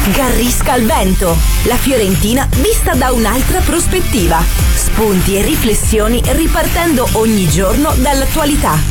Garrisca al vento, la Fiorentina vista da un'altra prospettiva. Spunti e riflessioni ripartendo ogni giorno dall'attualità.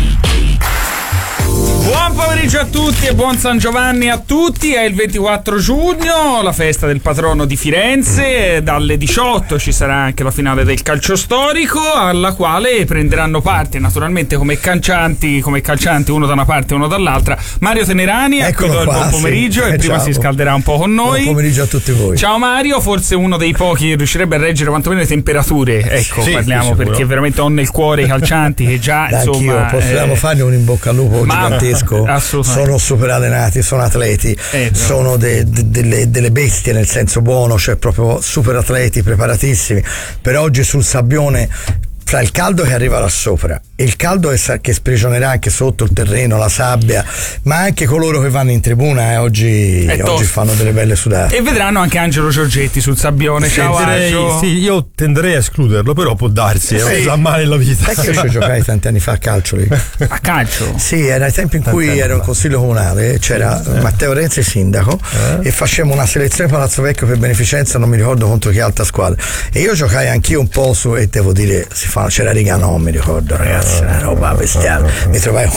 Buon pomeriggio a tutti e buon San Giovanni a tutti. È il 24 giugno, la festa del patrono di Firenze. Dalle 18 ci sarà anche la finale del calcio storico, alla quale prenderanno parte naturalmente come calcianti uno da una parte e uno dall'altra Mario Tenerani. Eccolo qua, buon pomeriggio, sì. e prima ciao. Si scalderà un po' con noi. Buon pomeriggio a tutti voi. Ciao Mario, forse uno dei pochi che riuscirebbe a reggere quantomeno le temperature. Ecco, sì, parliamo sì, perché veramente ho nel cuore i calcianti che già insomma possiamo fargli un in bocca al lupo gigantesco. Sono super allenati, sono atleti, sono delle bestie nel senso buono, cioè proprio super atleti preparatissimi. Per oggi sul sabbione, fra il caldo che arriva là sopra e il caldo che sprigionerà anche sotto il terreno, la sabbia, ma anche coloro che vanno in tribuna oggi fanno delle belle sudate. E vedranno anche Angelo Giorgetti sul sabbione. Ciao Angelo. Sì, io tenderei a escluderlo, però può darsi, non sa mai nella vita. Sai che io ci giocai tanti anni fa a calcio lì. A calcio? Sì, era il tempo in cui ero in consiglio comunale, c'era Matteo Renzi sindaco e facevamo una selezione Palazzo Vecchio per beneficenza, non mi ricordo contro che altra squadra, e io giocai anch'io un po' su, e devo dire c'era Riganò, mi ricordo, ragazzi, una roba bestiale. Mi trovai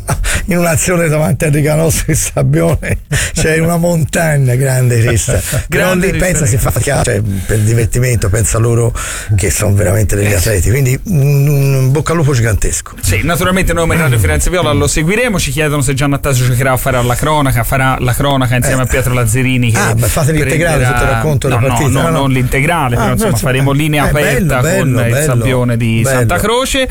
in un'azione davanti a Riganò sul sabbione, c'è una montagna grande rissa. Però lì pensa si fa cioè, per divertimento, pensa loro che sono veramente degli atleti, quindi un bocca al lupo gigantesco. Sì, naturalmente noi come Radio Firenze Viola lo seguiremo. Ci chiedono se Gian Nattasio giocherà a fare farà la cronaca insieme a Pietro Lazzerini, che fate l'integrale, tutto il racconto della partita. No, non l'integrale, però insomma faremo linea aperta con il sabbione di Santa Croce.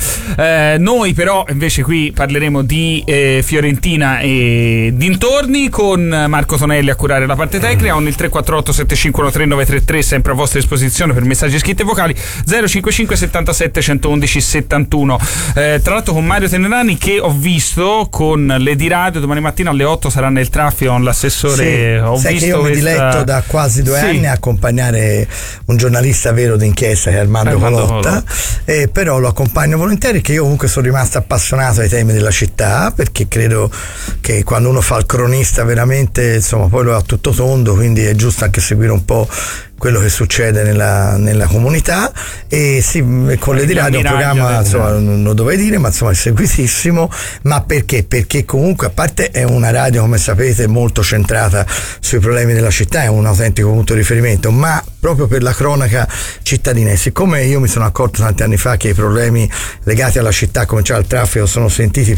Noi però invece qui parleremo di Fiorentina e dintorni, con Marco Tonelli a curare la parte tecnica, con il 348 751 3933 sempre a vostra disposizione per messaggi scritti e vocali, 055 77 111 71. Tra l'altro con Mario Tenerani, che ho visto con l'Edi Radio domani mattina alle 8 sarà nel traffico con l'assessore. Ho sai visto che io mi diletto da quasi 2 anni a accompagnare un giornalista vero d'inchiesta che è Armando Colotta, però lo accompagno volentieri, che io comunque sono rimasto appassionato ai temi della città, perché credo che quando uno fa il cronista veramente insomma poi lo ha tutto tondo, quindi è giusto anche seguire un po' quello che succede nella comunità. E sì, con l'Edi Radio un programma, insomma, non lo dovevo dire, ma insomma è seguitissimo. Ma perché comunque, a parte è una radio, come sapete, molto centrata sui problemi della città, è un autentico punto di riferimento, ma proprio per la cronaca cittadina. E siccome io mi sono accorto tanti anni fa che i problemi legati alla città, come c'è il traffico, sono sentiti